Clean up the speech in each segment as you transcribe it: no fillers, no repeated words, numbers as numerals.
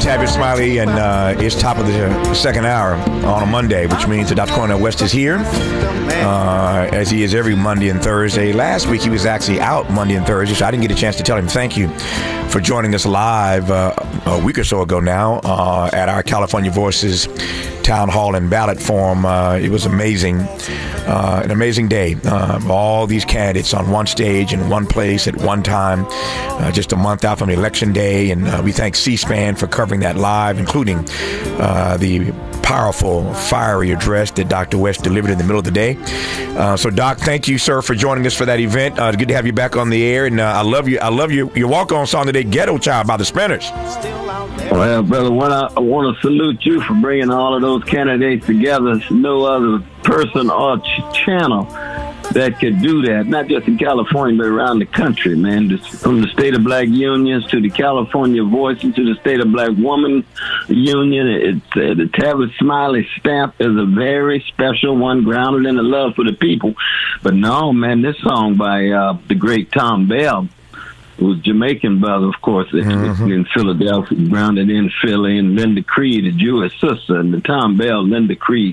Tavis Smiley, and it's top of the second hour on a Monday, which means that Dr. Cornel West is here, as he is every Monday and Thursday. Last week, he was actually out Monday and Thursday, so I didn't get a chance to tell him thank you for joining us live a week or so ago now at our California Voices Town Hall and Ballot Forum. It was amazing, an amazing day. All these candidates on one stage in one place at one time, just a month out from Election Day, and we thank C-SPAN for covering that live, including the powerful, fiery address that Dr. West delivered in the middle of the day. So, Doc, thank you, sir, for joining us for that event. It's good to have you back on the air, and I love your walk-on song today, "Ghetto Child" by the Spinners. Well, brother, I want to salute you for bringing all of those candidates together. There's no other person or channel that could do that, not just in California, but around the country, man. From the State of Black Unions to the California Voices to the State of Black Woman Union, the Tavis Smiley stamp is a very special one, grounded in the love for the people. But no, man, this song by the great Tom Bell, who's Jamaican brother, of course, in Philadelphia, grounded in Philly, and Linda Creed, a Jewish sister, and the Tom Bell, Linda Creed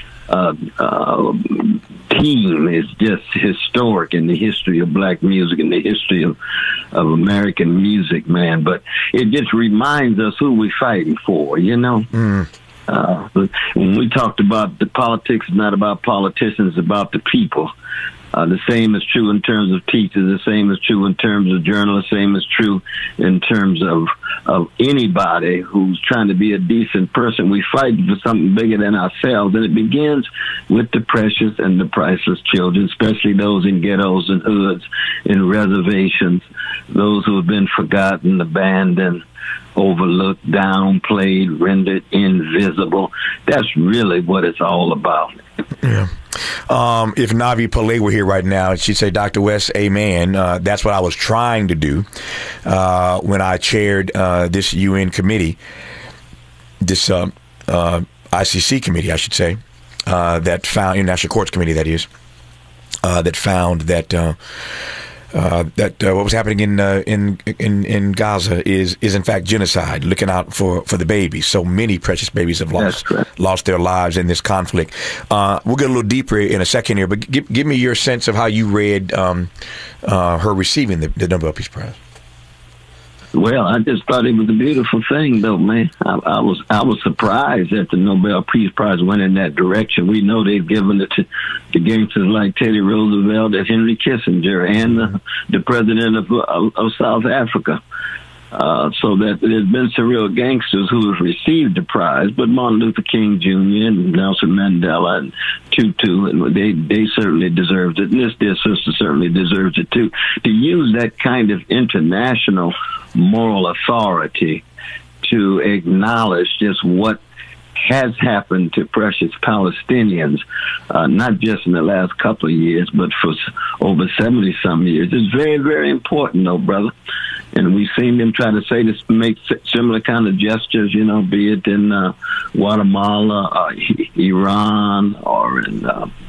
team is just historic in the history of black music and the history of American music, man. But it just reminds us who we're fighting for, you know? When we talked about the politics, it's not about politicians, it's about the people. The same is true in terms of teachers. The same is true in terms of journalists. The same is true in terms of anybody who's trying to be a decent person. We fight for something bigger than ourselves, and it begins with the precious and the priceless children, especially those in ghettos and hoods, in reservations, those who have been forgotten, abandoned, overlooked, downplayed, rendered invisible. That's really what it's all about. Yeah. If Navi Pillay were here right now, she'd say, Dr. West, amen. That's what I was trying to do when I chaired this UN committee, this ICC committee, I should say, that found, International Courts Committee, that is, that found that what was happening in Gaza is in fact genocide, looking out for the babies. So many precious babies have lost their lives in this conflict. We'll get a little deeper in a second here, but give me your sense of how you read her receiving the Nobel Peace Prize. Well, I just thought it was a beautiful thing, though, man. I was surprised that the Nobel Peace Prize went in that direction. We know they've given it to gangsters like Teddy Roosevelt and Henry Kissinger and the president of South Africa. So that there's been some real gangsters who have received the prize, but Martin Luther King Jr. and Nelson Mandela and Tutu, and they certainly deserved it. And this dear sister certainly deserves it too. To use that kind of international moral authority to acknowledge just what has happened to precious Palestinians, not just in the last couple of years, but for over 70-some years. It's very, very important, though, brother. And we've seen them try to say this, make similar kind of gestures, be it in Guatemala, Iran, or in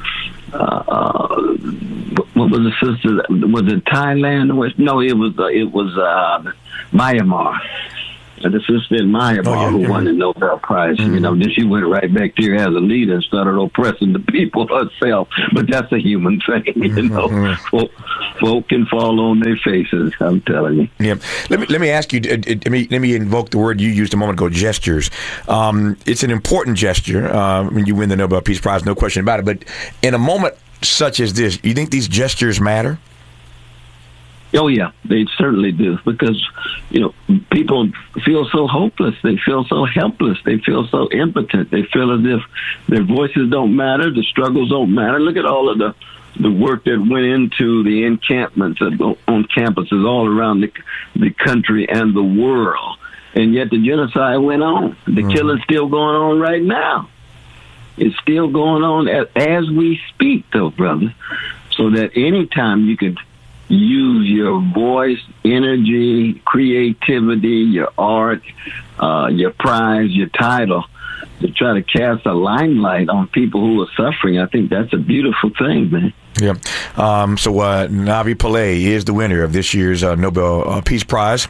what was the sister? Was it Thailand? No, it was Myanmar. The sister in Myanmar who won the Nobel Prize. Then she went right back there as a leader and started oppressing the people herself. But that's a human thing, Folk can fall on their faces, I'm telling you. Yeah. Let me ask you, let me invoke the word you used a moment ago, gestures. It's an important gesture when you win the Nobel Peace Prize, no question about it. But in a moment such as this, you think these gestures matter? Oh, yeah, they certainly do, because, people feel so hopeless. They feel so helpless. They feel so impotent. They feel as if their voices don't matter, the struggles don't matter. Look at all of the work that went into the encampments on campuses all around the country and the world. And yet the genocide went on. The killing's still going on right now. It's still going on as we speak, though, brother. So that anytime you could use your voice, energy, creativity, your art, your prize, your title to try to cast a limelight on people who are suffering, I think that's a beautiful thing, man. Yeah. So Navi Pillay is the winner of this year's Nobel Peace Prize.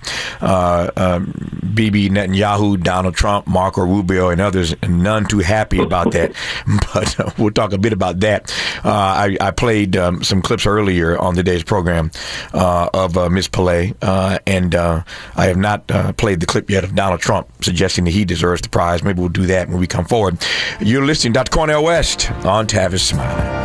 Bibi Netanyahu, Donald Trump, Marco Rubio, and others, none too happy about that. But we'll talk a bit about that. I played some clips earlier on today's program of Ms. Pillay, and I have not played the clip yet of Donald Trump suggesting that he deserves the prize. Maybe we'll do that when we come forward. You're listening to Dr. Cornel West on Tavis Smiley.